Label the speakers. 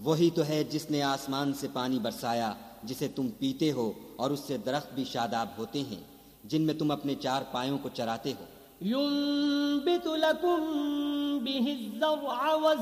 Speaker 1: वही तो है जिसने आसमान से पानी बरसाया जिसे तुम पीते हो और उससे दरख्त भी शादाब होते हैं जिनमें तुम अपने 4 पायों को चराते हो।
Speaker 2: युंबितु लकुम बिहिज़्ज़रअ